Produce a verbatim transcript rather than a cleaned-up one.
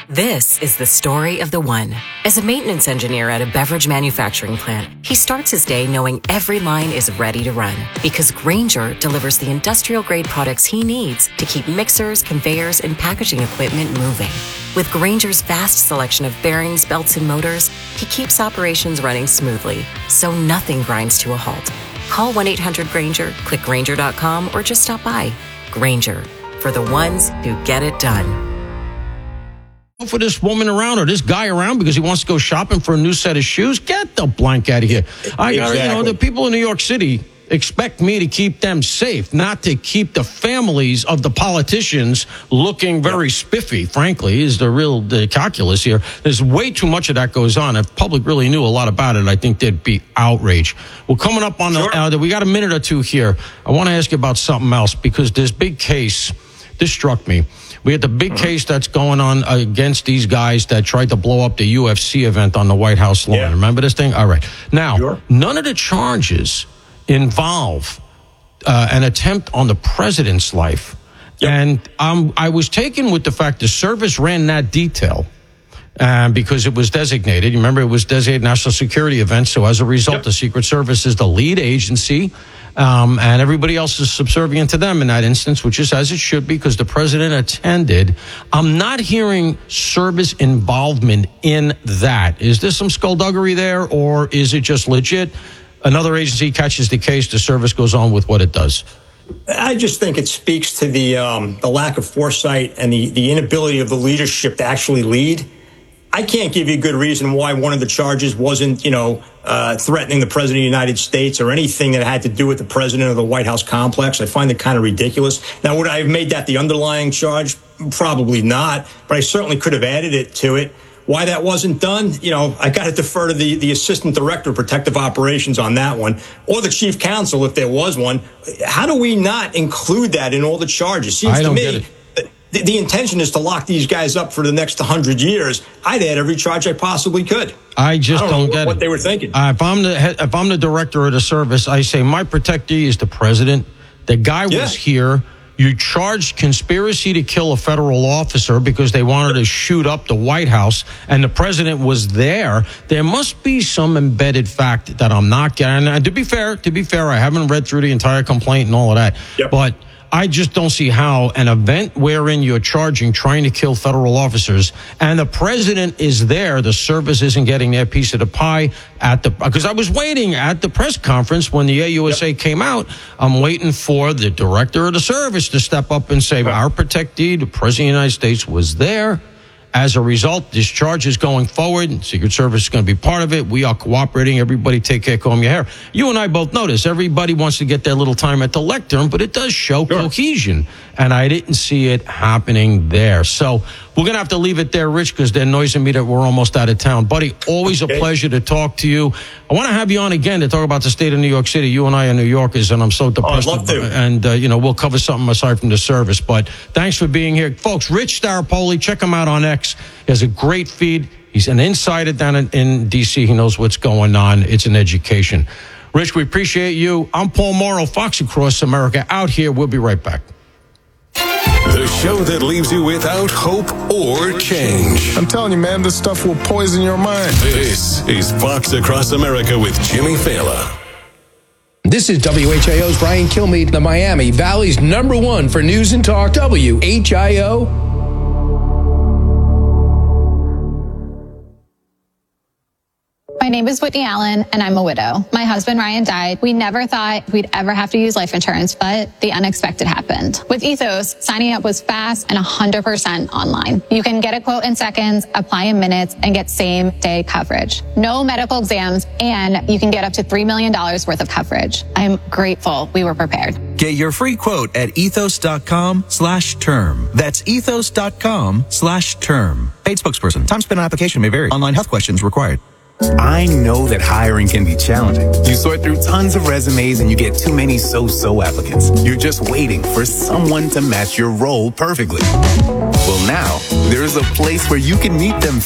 This is the story of the one. As a maintenance engineer at a beverage manufacturing plant, he starts his day knowing every line is ready to run because Grainger delivers the industrial-grade products he needs to keep mixers, conveyors, and packaging equipment moving. With Grainger's vast selection of bearings, belts, and motors, he keeps operations running smoothly, so nothing grinds to a halt. Call one eight hundred Grainger, click Grainger dot com, or just stop by. Grainger, for the ones who get it done. For this woman around or this guy around because he wants to go shopping for a new set of shoes, get the blank out of here. I got, exactly. You know, the people in New York City expect me to keep them safe, not to keep the families of the politicians looking very spiffy, frankly, is the real the calculus here. There's way too much of that goes on. If the public really knew a lot about it, I think there'd be outrage. Well, coming up on the, sure. uh, we got a minute or two here. I want to ask you about something else because this big case, this struck me. We had the big mm-hmm. case that's going on against these guys that tried to blow up the U F C event on the White House lawn. Yeah. Remember this thing? All right. Now, sure. none of the charges involve uh, an attempt on the president's life. Yep. And um, I was taken with the fact the service ran that detail uh, because it was designated. You remember, it was designated national security event. So as a result, yep. the Secret Service is the lead agency. Um, and everybody else is subservient to them in that instance, which is as it should be because the president attended. I'm not hearing service involvement in that. Is there some skullduggery there, or is it just legit? Another agency catches the case, the service goes on with what it does. I just think it speaks to the um, the lack of foresight and the, the inability of the leadership to actually lead. I can't give you a good reason why one of the charges wasn't, you know, uh, threatening the president of the United States or anything that had to do with the president of the White House complex. I find it kind of ridiculous. Now, would I have made that the underlying charge? Probably not, but I certainly could have added it to it. Why that wasn't done, you know, I got to defer to the, the assistant director of protective operations on that one, or the chief counsel if there was one. How do we not include that in all the charges? Seems I don't to me. Get it. The, the intention is to lock these guys up for the next one hundred years. I'd add every charge I possibly could. I just I don't, don't know get what it. they were thinking. Uh, if I'm the head, if I'm the director of the service, I say my protectee is the president. The guy yeah. was here. You charged conspiracy to kill a federal officer because they wanted to shoot up the White House, and the president was there. There must be some embedded fact that I'm not getting. And to be fair, to be fair, I haven't read through the entire complaint and all of that. Yep. But I just don't see how an event wherein you're charging trying to kill federal officers and the president is there, the service isn't getting their piece of the pie at the, because I was waiting at the press conference when the A U S A yep. came out. I'm waiting for the director of the service to step up and say, our protectee, the president of the United States, was there. As a result, this charge is going forward. Secret Service is going to be part of it. We are cooperating. Everybody take care, comb your hair. You and I both know this. Everybody wants to get their little time at the lectern, but it does show sure. cohesion. And I didn't see it happening there. So we're going to have to leave it there, Rich, because they're noising me that we're almost out of town. Buddy, always okay. a pleasure to talk to you. I want to have you on again to talk about the state of New York City. You and I are New Yorkers, and I'm so depressed. Oh, I'd love to. And, uh, you know, we'll cover something aside from the service. But thanks for being here. Folks, Rich Staropoli, check him out on X. He has a great feed. He's an insider down in, in D C. He knows what's going on. It's an education. Rich, we appreciate you. I'm Paul Morrow, Fox Across America, out here. We'll be right back. The show that leaves you without hope or change. I'm telling you, man, this stuff will poison your mind. This is Fox Across America with Jimmy Fallon. This is W H I O's Ryan Kilmeade, the Miami Valley's number one for news and talk. W H I O. My name is Whitney Allen, and I'm a widow. My husband, Ryan, died. We never thought we'd ever have to use life insurance, but the unexpected happened. With Ethos, signing up was fast and one hundred percent online. You can get a quote in seconds, apply in minutes, and get same-day coverage. No medical exams, and you can get up to three million dollars worth of coverage. I'm grateful we were prepared. Get your free quote at ethos.com slash term. That's ethos.com slash term. Paid spokesperson. Time spent on application may vary. Online health questions required. I know that hiring can be challenging. You sort through tons of resumes and you get too many so-so applicants. You're just waiting for someone to match your role perfectly. Well, now, there's a place where you can meet them